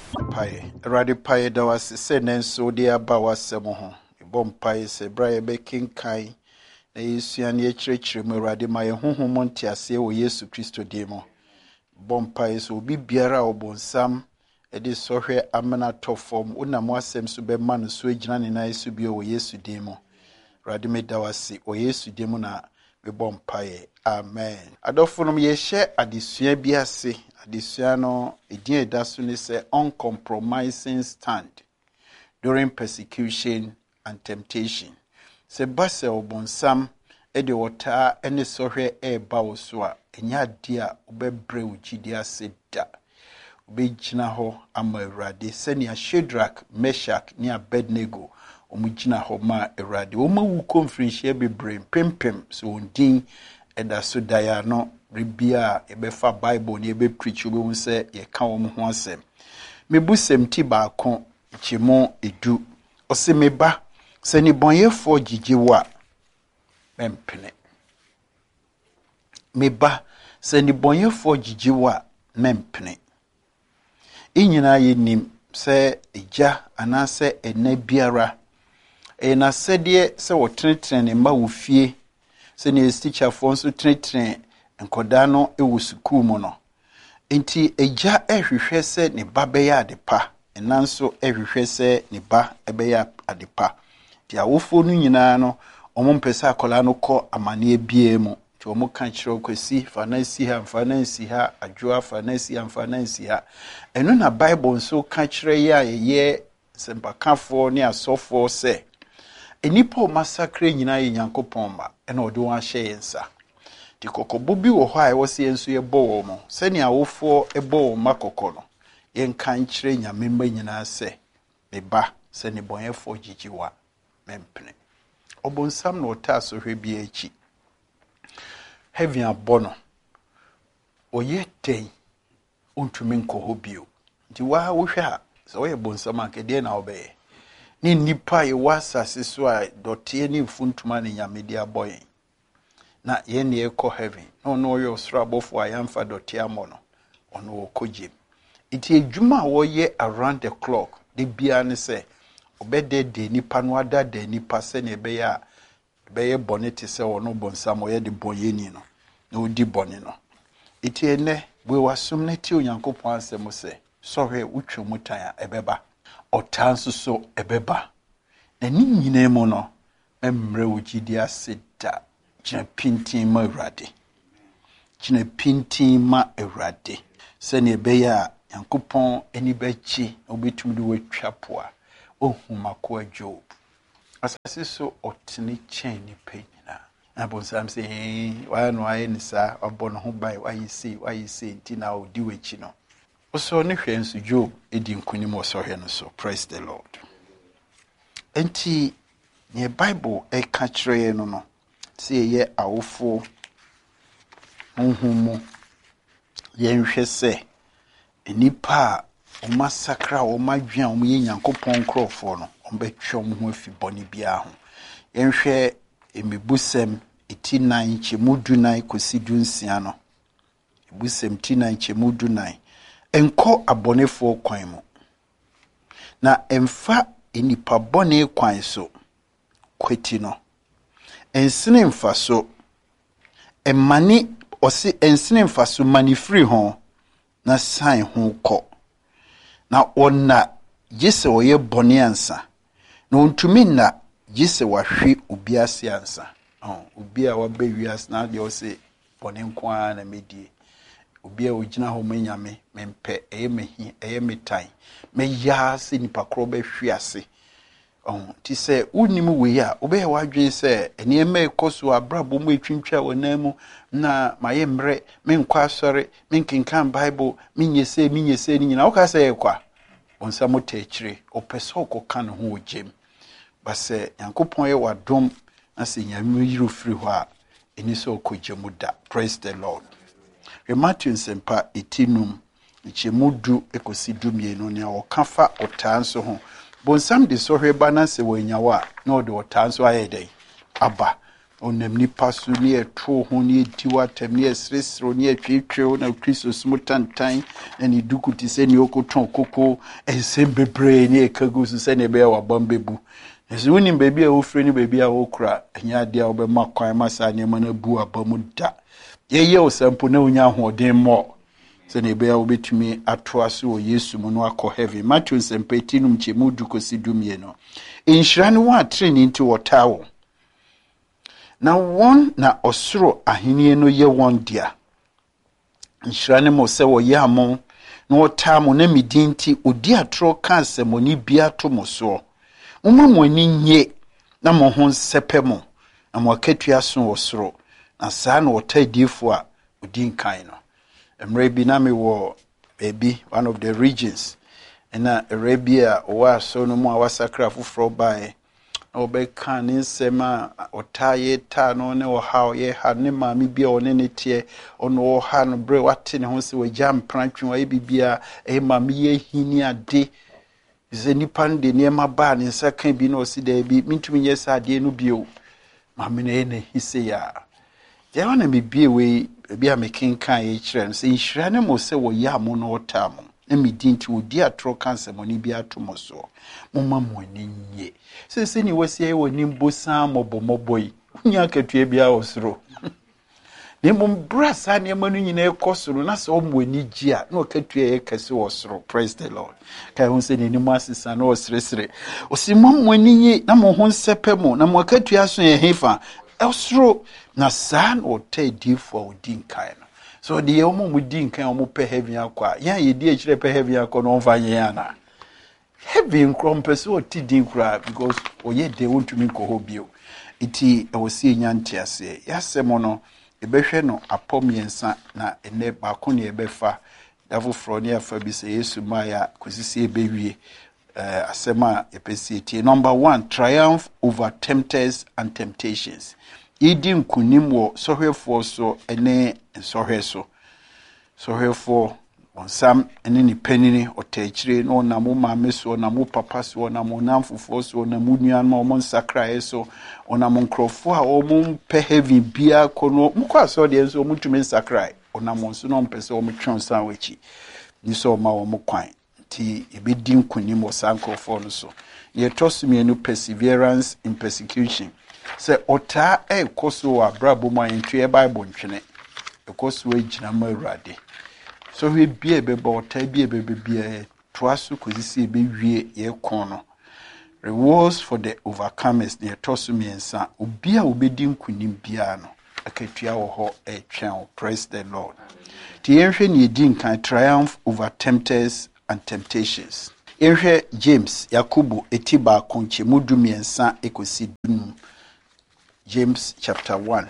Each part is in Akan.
Pai, Radi Pai, there was a sentence so dear Bawasamoho, a bomb pie, say Briar Baking Kai, a Yusian church, Radi, my home Montia, say, O Yesu Christo demo. Bomb pies will be beara or bon sam, a disorder amana top form, Unamwasem sube man, Swajan and I subio O Yesu demo. Radime Dawasi, O Yesu demo na. Bom paye. Amen. Adofonom ye share adesua biase. Adesua no edin edaso ne say uncompromising stand during persecution and temptation. Se base obonsam e de wota ene sohwe e ba wo so a enya dia obebre ugidi ase da. Obegina ho ama Awurade senia Shadrach, Meshach ne Abednego omugina ho ma Awurade oma wu conference bebrem pempem so ondin eda so daya no ribia ebefa Bible ne ebe preach obe se ye ka wo ho asem mebusem ti ba kon chimo edu ose meba se ni bonyefo gigiwa mempene meba se ni bonyefo gigiwa mempene inyina yenim se eja anase enabiara na sedie se wo tretrene ma wo fie se ne teacher fo nso tretrene enkoda no e wo sukuu mu no enti eja ehwehwe se ne ba be ya adepa enanso ehwehwe se ne ba ebe ya adepa ti awofo no nyina no omo mpesa akola no kɔ amane ebie mu ti omo kan kyerɛ kwesi fanansi ha adwoa fanansi ha eno na Bible nso ka kyerɛ ya ye sempakafo ne asofo se enipo masakre nyina ye Nyankopɔn ma ena ode won ahye yensa ti kokobo bi wo hɔ a wose yenso ye bɔ wo mo sɛne awofo ebɔ wo makokɔ no yen kan kyerɛ nyamemba nyina se meba sɛne bɔnyefo gigiwa mempene obonsam no ota so hwɛ bi achi heaven abono oye ten ontumi nkɔ hɔ bio nti wa wo hwɛ a sɛ wo ye bonsam ankede na obeye ni nipa ye wasase so a dotie ni mfuntuma ne nyamedi aboyen na ye ne ekɔ heaven no yo srabofo ayamfa dotie amono ono okogye iti edwuma wo ye around the clock de bia ne se obede de nipa no ada de nipa se ne be ya be ye bonete se ono bonsam wo ye de boyeni no na odi bone no iti ene we wasum ne ti Onyankopɔn asem se sohwe utwe mutan a ebeba otanso so ebeba na ni nyina mu no emre wogidi aseda gina pintin ma Awurade gina pintin ma Awurade se ne beya Nyankopɔn eni bachi obetum de watwa poa ohumako Job asase so otene chen ni penyina na bonsam se wa no aye ni sa obo no ho bai wa yi sei ntina odi wachi no so ne hwɛ nso Job edi nkunim osohwe no so praise the Lord enti ne Bible e ka kyerɛ no no se ye awofo honhom ye nhwɛ se enipa o masakra o madwan o ye Nyankopɔn krɔfo no o betwom ho afi bɔne bia ho ye nhwɛ emebusem eti nan chemudu nan kosi dunsia no ebusem ti nan chemudu nan enko abonefo kwan mu na emfa enipa bone kwan so kweti no ensene mfa so emani osi ensene mfa so mani free ho na san ho kɔ na onna gise oye bone ansa na ontumi na gise wahwe obi ase ansa obi a wabewias na de ose bone nko a na medie obi a ogina ho manyame mempe eyemehi eyemetan meya se nipa kro be hwiase ti se unimu we a obe ya wadwen se ene ema ekoso abrabo mu etwintwa wonamu na maye mre menkwa asore menkenkan Bible minyese ni nyina wo ka se yekwa onsa motakire opeso okokan ho ogem base Nyankopɔn ye wadom na se nyame yiru firi ho a eni so okogemu da praise the Lord Matthew nsempa etinum nchemudu ekosidu mienu ne okafa otanso ho bonsam de sohwe ba na se wanyawa na ode otanso ayeden aba onam nipa so ne eto ho ne etiwa tem ne esresro ne atwetwe na Kristo smutantan na ne duku ti se ne okoton koko ensem bebre ne ekagu so se ne be wa bambebu ezu woni bebi a ofre ne bebi a okura anya de a obema kwan masa ne mana bu abamu da ye osampo na onya hoden mo se ne be a obetumi atoa so o Yesu mu no akọ heaven. Matthew sempetinum chemu dukosi dumie no inhyira ne wa treni nti wotawo na won na osoro ahenie no ye won dia inhyira ne mo se wo ye amon na wotamo na midinti odi atro ka asemoni bia to mo so moma mo ani nye na mo ho sepe mo na mo akatua so osoro na saa na wotadifo a odi nkan no emre bi na me wo baby one of the regions na Arabia wa so no mo awasakra foforo bae obeka ne nsema otaye ta no ne wo ha ye ha ne maami bia one ne tie ono wo ha no bre wate ne ho se wagya mprantwe wa bibia maami ye hini ade ze nipa de ne ma ba ne nsakan bi na osi da bi mintumi nye sa ade no bio maami ne ne hise ya je wana me bie we bia me kenkan ye kire no se nhira ne mo se wo ya mo no otamo na midinti odi atro kanse mo ni bia to mo so moma mo ani nye se ni wasi ai woni mbosa mobomoboi unya katua bia osoro ne mo brasa ne manu nyina ekosoro na se o mo ani gia na okatua ye kase osoro. Praise the Lord. Kai hun se ni mo asesa na osresre osimo mo ani nye na mo ho nsepe mo na mo akatua so ye hefa osoro na san o tedi for odinkai no. So the omo mudin kan omo pe heaven akwa ya ye di akire pe heaven akwa no mfa ye ana heaven krom person o ti din kura because oye de wontumi ko hobio iti e wosi enyanti ase yasemo no ebehwe no apomiensa na ene ba ko ne ebefa davo fro ne afa bi se Yesu maya kosisi ebewie asema epesi tie. Number 1, triumph over tempters and temptations. Idi nkunim wo sohwefo so ene sohweso sohwefo onsam ene ni panini otachire no na mo maame so na mo papa so na mo namfofo so na mo nuan ma mo nsakra so ona mo nkrofo a o mo pe heaven bia kono mo kwa so de so mo tumi nsakra ona mo so no mpese o mo twonsan wachi ni so ma wo mo kwan ti ebedi nkunim wo sankrofo no so ye tosumienu perseverance in persecution. Se ota ekoso abrabo ma entwe Bible ntwene ekoso ejina ma Awurade so we bia beba ota bia bebia toaso kozisi ebewie ye kono rewards for the overcomers ne tosumiensa obia obedi nkunim bia no akatua wo ho etwen. Praise the Lord. Ti yenhwe ne edi nkan triumph over tempters and temptations. Yenhwe James Yakobo etiba konche mudumiensa ekosi dum. James chapter 1.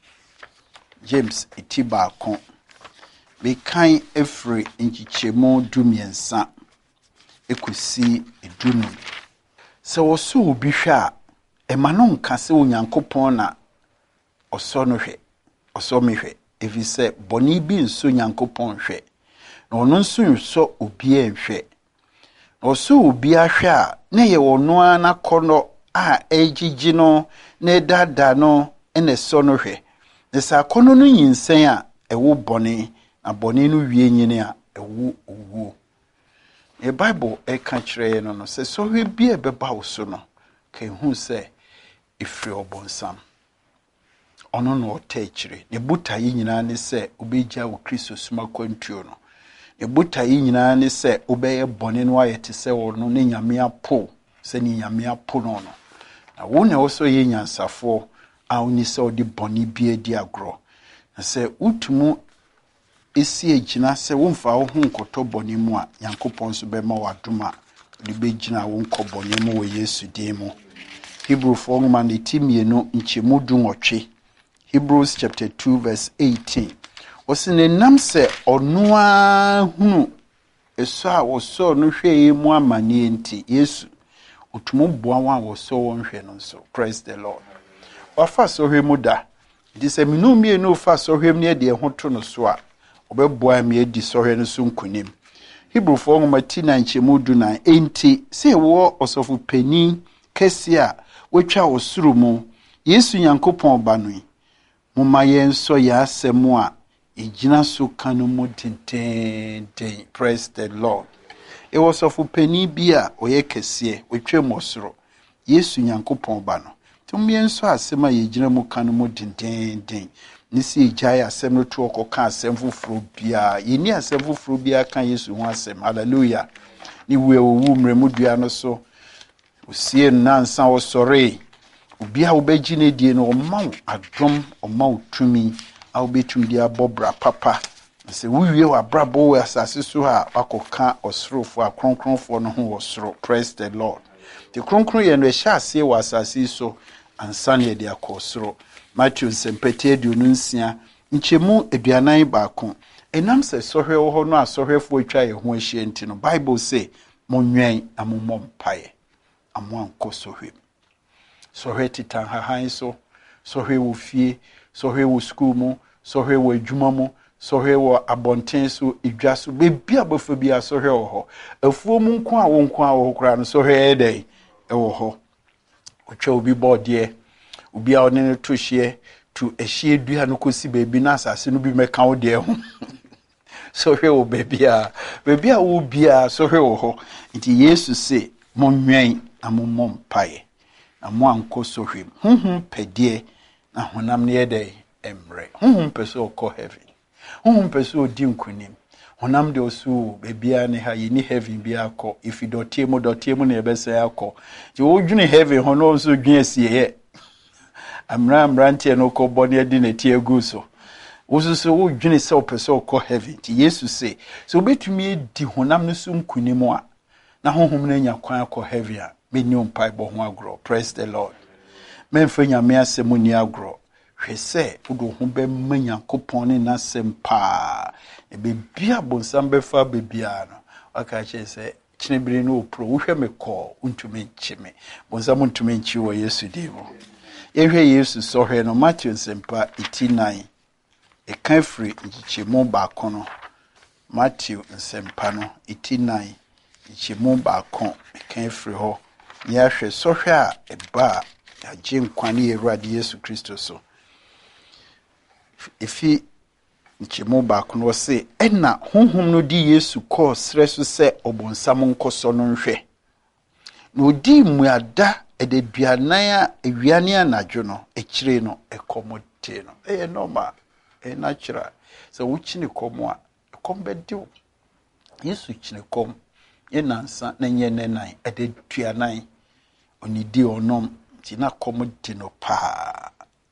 James itiba kon. Be kan efre nchichemo dumiensa ekosi edunu. Se woso obi hwa emano nka se onyankopon na oso no hwe. Oso me hwe. Efise boni bi nso nyankopon hwe. Na ono nso so obi enhwe. Oso obi ahwa na ye wono ana kono a ejiji no ne dada no ene so no hwe ne sa kono no yinsen a ewo bone na bone no wie nyine a ewo owo e Bible e ka kire no no se so hwe bia beba wo so no ka hu se efri obonsam ono no otechire ne buta yi nyina ne se obegya wo Kristo suma kwantuo no ne buta yi nyina ne se obeye bone no ayete se wo no ne nyame apo se ni nyame apo no no na wo ne oso ye nyansafo a oni se odi boni bia di agro na se utumu esi ejina se wo mfa wo hu nkoto boni mu a Yankopon so be ma wadoma de be gina wo nko boni mu wo Yesu din mu. Hebrew for man itimienu nchemu dunwotwe. Hebrews chapter 2 verse 18. Osine nam se onua hunu eso a wo so no hwe mu amane enti Yesu utumu bua wa wo so won hwe no so. Praise the Lord. Wafa so hwe mu da di se minu mie no fa so hwe ne de ho to no so a obeboa me edi so hwe no so nkunim. Hebrew for matina nchemu du na enti se wo osofu pani kesi a wotwa osuru mu Yesu Nyankopɔn ba no yi moma yenso ya asɛm a egyina so kanu mu tententen. Praise the Lord. It was of penny bi a oyɛ kɛseɛ otwam osoro. Yesu Nyankopɔn ba no. Tum yenso asɛm a yegyina mu kanu mu tententen. Nisi ejaya asɛm no to ɔkɔka asɛm foforo bia. Yeni asɛm foforo bia kan Yesu ho asɛm. Hallelujah. Ni we owu mremu dua no so. Usie nansa osore. Obi a wobɛgye ne die no ɔma wo adom ɔma wo tumi a wobɛtumi de abɔbra papa sɛ wowie w'abrabɔ wɔ asase so a wakɔka ɔsorofo a kronkronfoɔ no ho wɔ soro. Praise the Lord. The kronkron yɛ no ɛhyɛ aseɛ wɔ asase so ansa ne yɛde akɔ soro. Matthew nsɛmpɛte aduonu nsia nkyɛmu aduanan baako ɛnam sɛ sɔhwɛ wɔ hɔ no a sɔhwɛfoɔ atwa yɛ ho ahyia nti no Bible say monwɛn na mommɔ mpaeɛ amoa nkɔ sɔhwɛ mu. Sɔhwɛ titan hahan so, sɔhwɛ wɔ fie, sɔhwɛ wɔ school mu, sɔhwɛ wɔ adwuma mu, sɔhwɛ wɔ abɔnten so, edwa so, bebi abɔfa bi a sɔhwɛ wɔ hɔ. Afuo mu nko a wɔ hɔ koraa no sɔhwɛ ɛdɛn ɛwɔ hɔ. Otwa obi bɔɔdeɛ, obi a ɔne no to hyeɛ, to ɛhyɛ dua no kɔsi beebi na asase no bi mɛka wo deɛ ho. Sɔhwɛ wɔ beebi a wo bia sɔhwɛ wɔ hɔ. Nti Yesu se, monwɛn na mommɔ mpaeɛ. Amo anko sohwem honhom pɛdeɛ na honam ne yɛdɛ emre honhom pɛsɛ ɔkɔ heaven honhom pɛsɛ odi nkunim honam de osu bebia ne ha yini heaven bi akɔ ifi dɔteɛ mu ne yɛbɛsɛ akɔ ti wodwene heaven ho no nso dwen asieyɛ amrantie no kɔ bɔ ne adi ne tie gu so wososo wodwene sɛ ɔpɛsɛ ɔkɔ heaven ti Yesu se so obetumi di honam no so nkunim a na honhom no nya kwan akɔ heaven a Benyo mpaebɔ ho agro. Praise the Lord. Memfa nyame asɛm ni agro. Hwɛ sɛ wodo ho bɛma Nyankopɔn ne n'asɛm paa. Bebia bonsam bɛfa bebia no. Aka kyerɛ sɛ kyinebire no opro. Wohwɛ me kɔ untumi nkye me. Bonsam untumi nkye wɔ Yesu din mu. Yɛhwɛ Yesu sɔhwɛ no Matthew nsɛmpa 89. Ɛka firi nkyɛmu baako no. Matthew nsɛmpa no 89. Nkyɛmu baako ɛka firi hɔ. Yahwɛ sɔhwɛ a ɛba a agye nkwa ne Awurade Yesu Kristo so. Efi nkyɛmu baako no se ɛna honhom no di Yesu kɔɔ srɛ so sɛ ɔbonsam nkɔsɔ no nhwɛ. Na odi mmuada ɛdaduanan a ewiane anadwo no ɛkyire no ɛkɔmɔte no. Ɛyɛ normal, ɛyɛ natural. Sɛ wokyine kɔm a ɛkɔm bɛdew. Yesu kyine kɔm ɛnansa na nyɛ nenan ɛdaduanan onidi onom ti na kɔm di no paa.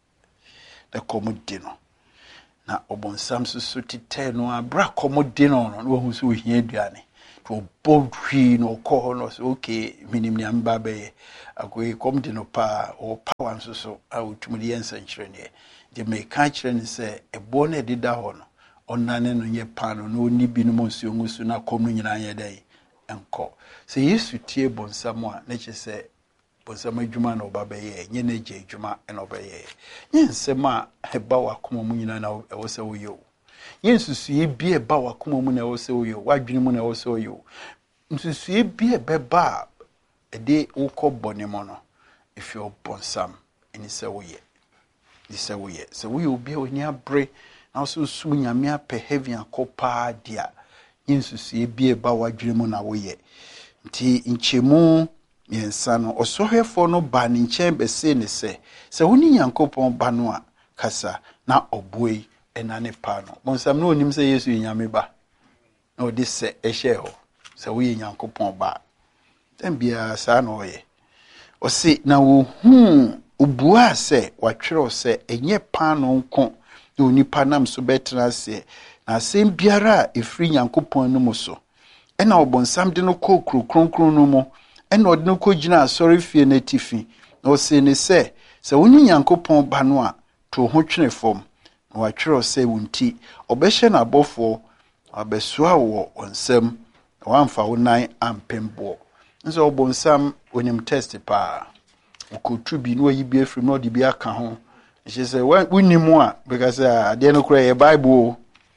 Na kɔm di no. Na obonsam so titɛ no abra kɔm di no no wo so ohia aduane. To bɔhwi no kɔ no so okay minim ni amba bɛyɛ. Akoe kɔm di no paa o power nso so a otumudi yensankyerɛ ne. De me ka kyerɛ ne sɛ ɛbɔ na ɛdeda hɔ no ɔnane no nyɛ paa no na oni bi no monsuo ngusu na kɔm no nyina yɛ dɛ ɛnkɔ. Sɛ Yesu tie bonsam a na kyerɛ sɛ bonsam adwuma na ɔba bɛyɛ nyɛ na gye adwuma na ɔbɛyɛ. Nyɛ nsɛm a ɛba wakoma mu nyina na ɛwɔ sɛ woyɛ o. Nyɛ nsusuye bi ɛba wakoma mu na ɛwɔ sɛ woyɛ o. Wadwene mu na ɛwɔ sɛ woyɛ o. Nsusuye bi ɛbɛba a ɛde wokɔ bɔne mu no efi ɔbonsam ɛne sɛ woyɛ. Ɛne sɛ woyɛ. Sɛ woyɛ obi a oni abre na so sum nyame apɛ heaven akɔ paa dia. Nyɛ nsusuye bi ɛba wadwene mu na woyɛ. Nti nkyɛmu yensa no ɔsɔhwɛfo no ba ne nkyɛn bɛse ne sɛ woni Nyankopɔn ba no a kasa na ɔboi ɛna ne pa no bonsam no onim sɛ Yesu nyame ba na ɔde sɛ ɛhyɛ hɔ sɛ woyɛ Nyankopɔn ba tambia saa na ɔyɛ ɔse na wo obua sɛ watwerɛ sɛ ɛnyɛ pa no nko na onipa nam so bɛtena sɛ na asɛm biara a ɛfiri Nyankopɔn no mu so ɛna ɔbonsam de no kɔ kronkron no mu ɛna ɔde no kɔ gyina asɔre fie na tifi na ɔse ne sɛ woni Nyankopɔn ba no a to ho twene fam na watwerɛ sɛ wonti ɔbɛhyɛ n'abɔfoɔ abɛsoa wɔ ɔnsam na wamfa wo nan ampemboɔ nso ɔbonsam onim test paa okotu bi no ayi bi afiri no de bi aka ho ɛhyɛ sɛ wonimu a because ade no kora yɛ Bible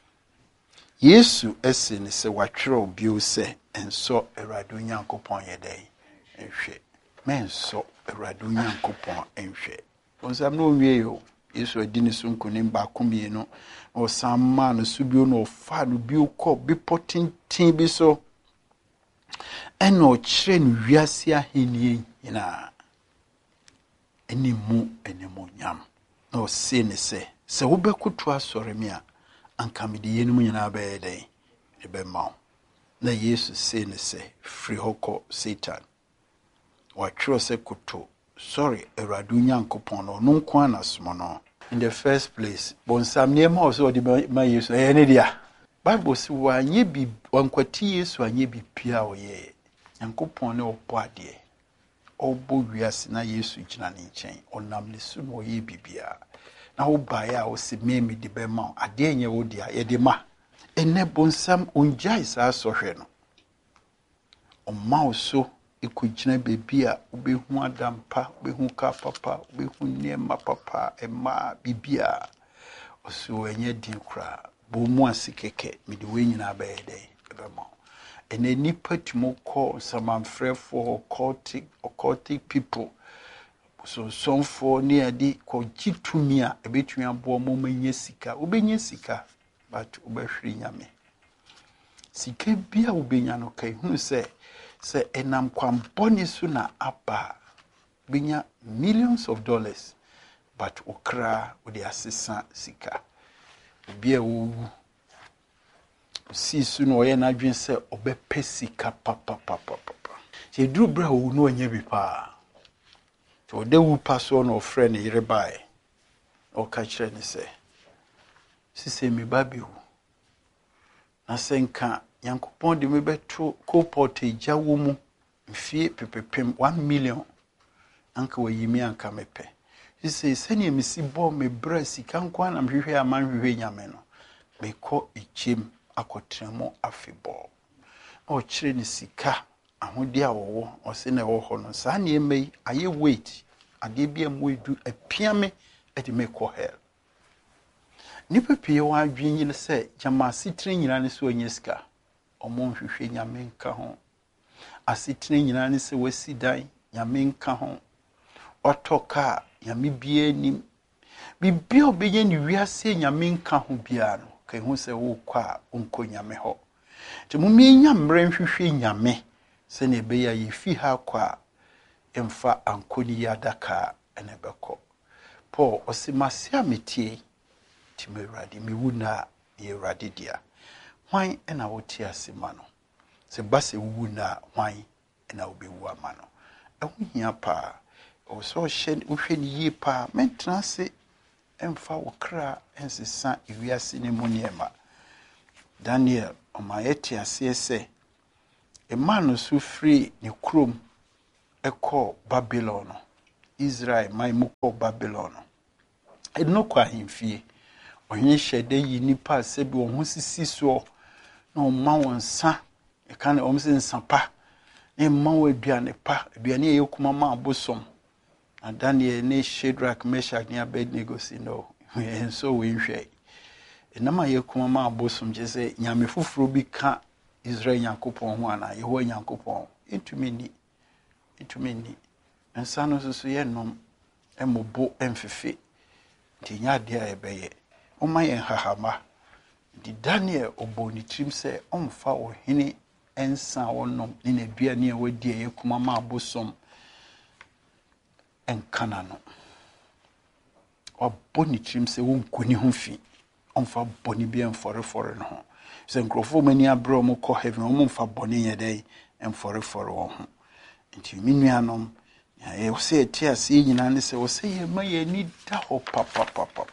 Yesu ese ne sɛ watwerɛ bio sɛ enso Awurade Nyankopɔn yɛ dɛn nhwɛ menso Awurade Nyankopɔn nhwɛ bonsam no wie yo Yesu adini so nkonim ba komienu o samma no subio no fa no bi ukọ bi potintin bi so eno kire no wiase ahenie nyina enimu nyam no se ne se wo bekoto asore me a anka me de yenum nyina ba yeden e be ma na Yesu se ne se free hoko Satan wa twiro se koto sorry Eradu Nyankopon no nko anasomo no. In the first place bonsam niema also de ma Yesu ne dia Bible si wa nye bi wankwati Yesu anye bi pia oye Nyankopon ne opo ade obo wiase na Yesu gina ne nchen onam ne su no ye bibia na wo bae a wo se memi de be ma ade enye wo dia ye de ma ene bonsam onjai sa sohwe no omma so ekugina bebi a obehu adampa obehu ka papa obehu niema papa ema bibia oso enye din kra bo mu asikeke me de we nyina ba yede ebema ene nipa timo call some amfrefo occultic people so some for near di ko gitumi a ebetumi abo mo manye sika obenye sika but obehwiri nyame sika bia obenya no kai hunu se enam kwamboni so na aba benya millions of dollars but okra odi asesa sika bia wo si su no ye na dwen se obepe sika papa se duru bra wo no anya bi pa so de wu paso no friend yire bai o ka kire ni se sise mi babiu na senka Yankopon de me beto co-porte jawo mu mfie pepepem 1 million anka wayimi anka mepe sise sene misi bo me bra sika nkwa na mhwehwe amanhwehwe nyame no mekọ ichem akotremo afebo o kire ni sika ahodi a wo o se na wo ho no sa na emei aye wait ade bia mo edu apiame ede mekọ hell nipa pie wa adwen yin se jama sitire nyina ne so onye sika omo hwehwe nyame nka ho asitire nyina ne se wasi dan nyame nka ho otoka nyame bia nim bibia obeye ni wiase nyame nka ho bia no kai hu se wo kwa onko nyame ho te mumie nyamre hwehwe nyame se ne be ya yifi ha kwa emfa ankoni yadaka enebeko Paul osimasia metie ti meradi mi wuna ye radi dia hwan ena woti asema no se base wuna hwan ena obewu amano ehu hia pa o so hwe ni yi pa mentrance emfa wokra ensesa iwiase ne muniema Daniel omayeti asese emano su free ni krom eko Babylon Israel mai muko Babylon enokwa himfie onye shede yi nipa sebi wo husisi so na omma wonsa e kan omse nsampa ne mma wo aduane pa aduane ye kuma ma abosom na Daniel ne Shadrach Meshach ne Abednego si no enso we nhwe enama ye kuma ma abosom je se nyame foforo bi ka Israel Nyankopon ho ana Yehowa Nyankopon entumi ni ensa no so ye nom emobo emfefe tinya de a ebeye Oma yen hahama di Daniel oboni trim se omfa ohene ensa wonom ni na duane a wadi ye kuma ma abosom enkana no oboni trim se wonkoni ho fi omfa boni bi enforefore no ho se nkrofo mani abro mo ko heaven omfa boni ye dai enforefore wo ho nti minuanom ya se etiase nyina ne se wo se ye ma ye ni da ho papa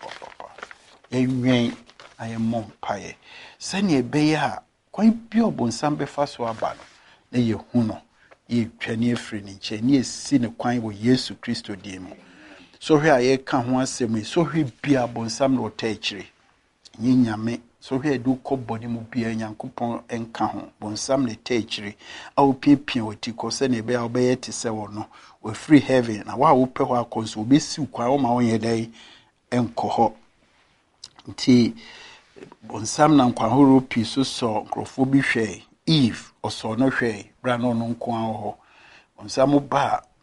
enwen ayemom paye sane ebeye a kwan bi obonsam befa so aba no na ye hu no ye twane afri ni nche ni esi ne kwan wo Yesu Kristo die mu so hwe aye ka ho asem so hwe bia bonsam no ta akire nyame so hwe du ko boni mu bia Nyankopon enka ho bonsam ne ta akire a opipia oti ko sane ebe a obeye te se wo no we free heaven na wa wo pe ho akonso obesi kwa wo ma wo ye dai enko ho nti bonsam na nkwahoro pi so nkrofo bi hwe Eve oso no hwe bra no nko an ho bonsam ba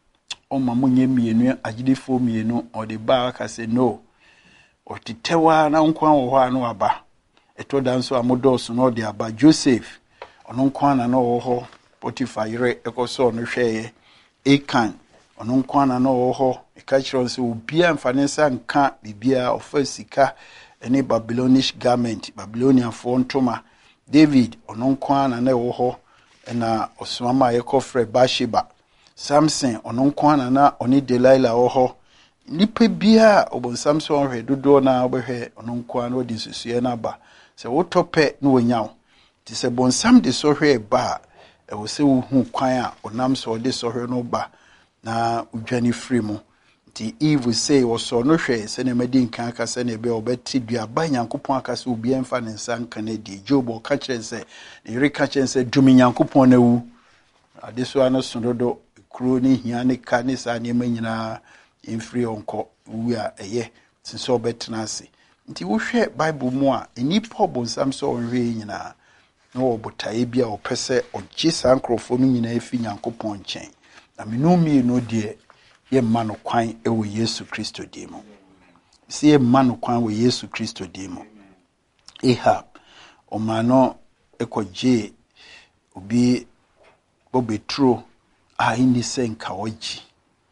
ɔma mo nye mienu agidifo mienu ɔde ba aka sɛ no ɔtitewa na nkwa wɔ hɔ a no aba ɛtɔ da nso a modɔso no ɔde aba Joseph ɔno nkwa na ɔwɔ hɔ Potiphar yere ɛkɔsɔ no hwɛɛ Akan ɔno nkwa na ɔwɔ hɔ ɛka kyerɛ sɛ obia mfa ne nsa nka bibia ɔfa sika ɛne Babylonish garment Babylonian fo ntoma David ɔno nkwa na ɛwɔ hɔ ɛna ɔsomama yɛkɔ frɛ Bathsheba Samson ɔno nkwa na ɔne Delilah wɔ hɔ nipa bia ɔbonsam so ɔhwɛ dodoɔ na ɔbɛhwɛ ɔno nkwa na ɔde susue na ba sɛ wotɔpɛ na wɔnyaw ti sɛ bonsam de sɔhwɛ ba ɛwɔ sɛ wohu kwan a ɔnam so ɔde sɔhwɛ no ba na udwane firi mu ti Eve say wɔsɔ no hwɛ sɛ ne madi nkan aka sɛ ne be ɔbɛti duaba Nyankopɔn aka sɛ obi ɛmfa ne nsa nka na di Job ɔka kyerɛ sɛ ne yere ka kyerɛ sɛ dumi Nyankopɔn na wu ade so ano sododo kuro ne hia ne ka ne sa ne nyinaa mfiri onko wu a ɛyɛ sɛ ɔbɛtena ase nti wohwɛ Bible mu a enipa ɔbonsam sɛ ɔnhwɛ nyinaa na ɔbotae bia ɔpɛ sɛ ɔgye saa nkrɔfo no nyinaa efi Nyankopɔn nkyɛn na menumi no de ye mano kwan ewo Yesu Kristo dimo si ye mano kwan wo Yesu Kristo dimo Ahab omano ekoje obi bobetro a ini senka oji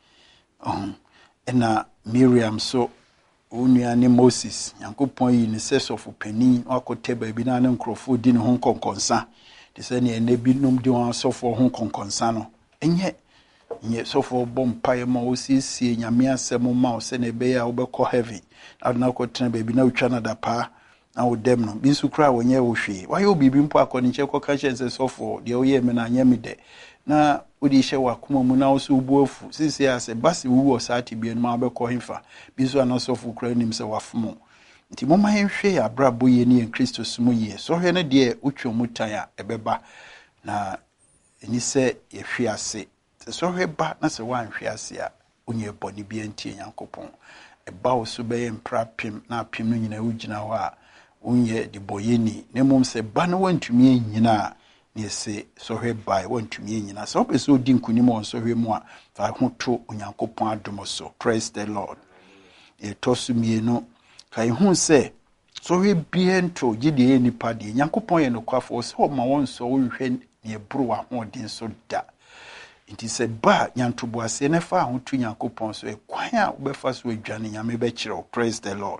ena Miriam so onuane Moses Nyankopɔn yi ne sesofo pani akote ba bi na ne nkrofo di ne ho konkonsa de se ne enabi num di won asofo ho konkonsa no enye nye sofo bompaye ma osiesie nyame asem ma o se ne be ya obekɔ heaven na akɔtena ba bi na utwa na dapa na wodem no bi su kra wonye wo hwe waye obibi mpo akɔne che kɔka kyense sofo de oyɛ me na nyame de na odi hye wakoma mu na wo so ubu afu sisi ase basi wu o saati bi no ma bɛkɔ himfa bi so na sofo kra nim se wafomo nti moma hwe ya brabo ye ne Kristo sumu ye so hwe ne de utwa mu tan a ɛbɛba na ni se ye hwe ase so hwe ba na se wan hwe ase a onye bɔne bi antie Nyankopɔn ɛba wo so bɛyɛ mprapem na apem no nyina ugina hɔ a onye de boyeni ne mom se ba no wantumi nyina ne se so hwe ba wantumi nyina so pese odi nkunim on so hwe mu a fa ho to Onyankopɔn adom so praise the Lord e to so mienu kai hu se so hwe biento gide nipa de Nyankopɔn ye no kwafo so ma won so wo hwe ne eburu wa ho den so da nti se ba nyantobo ase ne fa ho to Nyankopɔn so e kwan a wo befa so adwane nyame be kire praise the Lord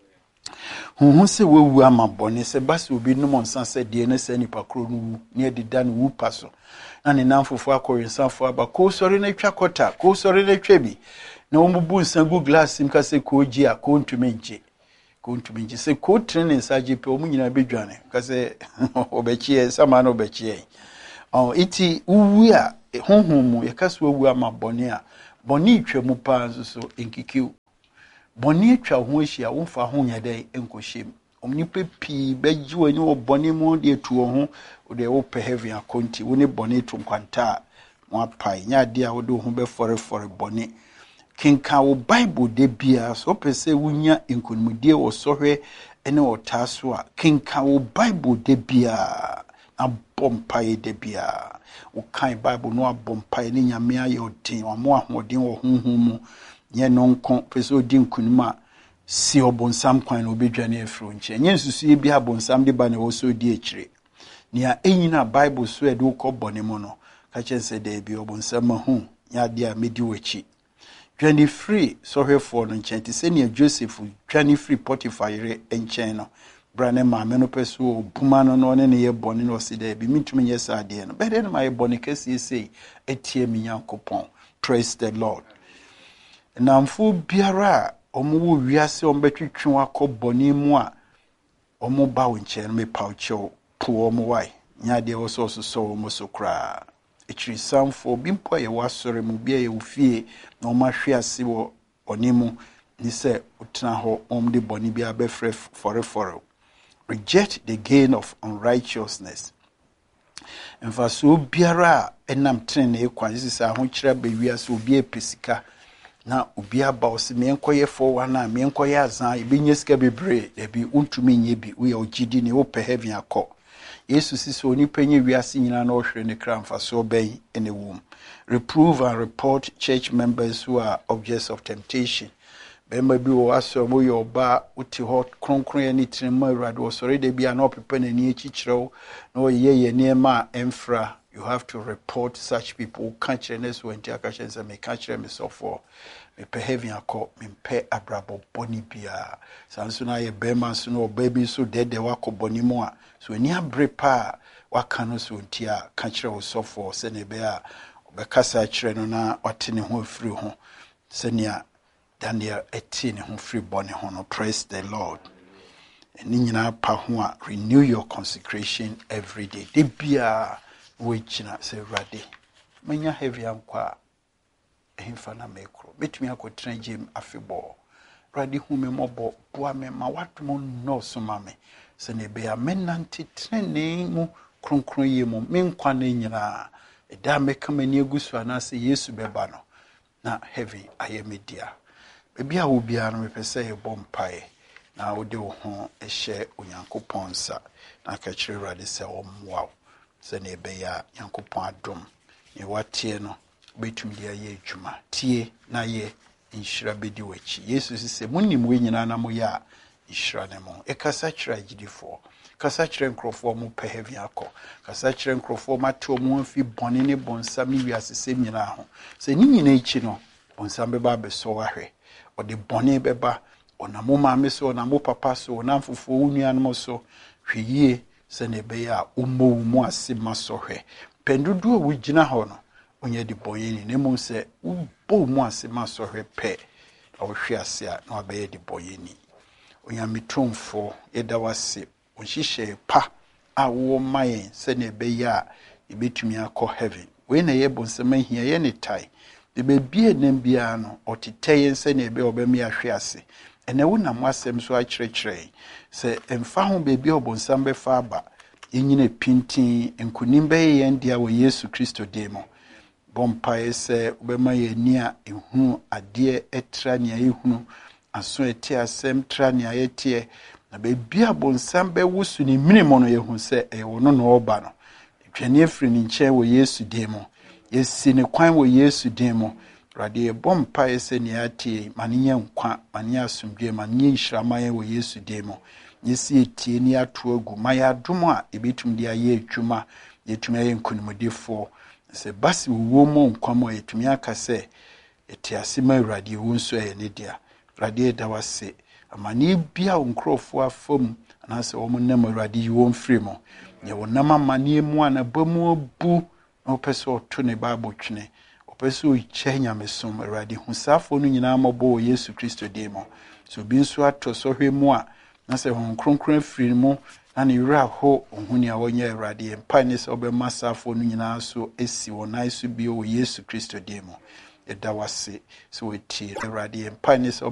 hu se wewu ama bone se basi obi no monsa se de ne se nipa kro no ne dida no wu paso na ne namfofo akɔrensafo aba ko sori na twa kota ko sori na twa bi na wo mbu nsa gu glass im ka se ko gi a ko ntumenje se ko trene nsa je pe o mu nyina bedwane ka se obechie sama na obechie iti uwu a honhom mu ye ka se wewu ama bone a bone twa mu pa so enkikiu boni atwa ho ahia wo fa ho nya dai enkohyem omnipa pi beji wani wo boni mu de etu ho de wo pe heaven akonti wo ne boni to nkwanta mo apai nya de a wo de ho be fore boni kenka wo Bible de bia so pese wunya enkonimdie wo sohwe ene wo taso a kenka wo Bible de bia na bompai de bia wo kan Bible no abompai ne nyame aye odin wa mo ahoden wo honhom mu nye nonko pese odi nkunima si obonsam kwan no bedwane afro nche nye nsusu bi abonsam de ba ne wo so di akire nia enyina Bible so edu ko bone mu no ka chense de bi obonsam hu nya de a medi wachi dwane free so hwefo no nche ti se ne Joseph dwane free Potiphar yere enchen no brane ma me no pese obuma no ne ye bone no si de bi mitumi nye sa de no be de no ma ye bone kesi sei etie mi Nyankopɔn praise the Lord namfo biara omo wiase ombetwetwe akọ bone mu a omo ba wo nche me paucho po omo wai nya de wo so omo so kra echiri samfo bimpo ye wasore mu bia ye ofie na omo hwe ase wo onimu ni se utena ho omde bone bia be frɛ for reject the gain of unrighteousness emfa so biara enam trene e kwan sisa ho kyerɛ ba wiase obi epesika na obi aba o se me enkoye for na me enkoye azan e bi nyeska bebre e bi untumi nye bi wo ye ogidi ne wo pe heaven akọ yesu si so onipa nye wiase nyina na ohwere ne kramfa so ben ene wom. Reprove and report church members who are objects of temptation. Bema bi wo aso mo yo ba uti ho kronkron ani tinma awurade wo sori de bia na opepe na ni echichrew na oyeye niema emfra. You have to report such people. Catch us when Tiakashes and me catch them so for me pay heavy and call me pay abrabo boni bia. Sansuna ye bema suno baby so dead de wako boni moa. So when you brepa wakano so tia catch us so for senebea obekasa chre no na watene ho free ho. Senia Daniel 18 ho free boni ho no. Praise the Lord. Ninyina pa ho a renew your consecration every day. De bia Wechina say radi. Menya heavy ankwa ehimfa mekro. Betumi akotena gym afebo. Radi hume mobo boa me ma watmo no so mame. Se ne be amenanti trene mu kronkron ye mu menkwa na nyina. Eda meka mani agusu anase Yesu beba no. Na heavy ayemedia. Bebia wo bia no mepese ye bompae. Na wode wo ho ehye Onyankopɔn nsa. Na ka kire radi se omwa. Sene beya Yankopɔn adom ye watie no betumi dia ye adwuma tie na ye inhyira bedi wachi Yesu sise munim we nyina na mo ya inhyira ne mo ekasa kyerɛ agidifo kasa kyerɛ nkrofo mo pɛ heavy akɔ kasa kyerɛ nkrofo mato mo mfi bɔne ne bonsam ne wiasesem nyina ho se ni nyina ichi no bonsam beba beso ahwe ɔde bɔne beba onamo maame so onamo papa so onamfofo unuanom so hweyie sene beya umu asima sohwe pendudu a wugina ho no onye di boyeni nemu se ubo mu asima sohwe pe awhwe ase a na abeye di boyeni onyamitomfo edawase onhihye pa a wo mayen sene beya ibetumi akọ heaven we na ye bonsema hia ye ne tai de bebie nem bia no otiteyen sene be obemi ahwe ase ene wona mwasem so akyerɛkyerɛ se emfa ho bebi obonsam be fa aba yenyine pintin enkunim be yen dia wo Yesu Kristo demo bompae se obema ye nia ehunu ade etra nia ehunu aso eti asem tra nia yetie na bebi abonsam be wusu ni minimo no yehu se wono no oba no twani afiri ni nche wo Yesu demo yesi ne kwan wo Yesu demo Radi bompa ese ni ati maniye nkwa maniye asumdwe maniye nhyiramaye wo Yesu demo yesi etie ni ato agu maya domo a ebetum dia ye adwuma yetumi aye nkunimdefo se basi wo mo nkwamo yetumi akase eti asema radi wo nso ye ne dia radi dawase amani bia nkrofo afom anase wo nam radi wo mfiri mo ye wo nam amani mu anabamu abu no peso to ne bible twene peso chenya mesom awurade husafo no nyina mabo Yesu Kristo demo so bi nso ato sohwe mu a na se hon kronkron afiri mu na ne wura ho ohuni a wonye awurade empa ne se obema safo no nyina so esi wonai so bi o Yesu Kristo demo edawase so wetie awurade empa ne se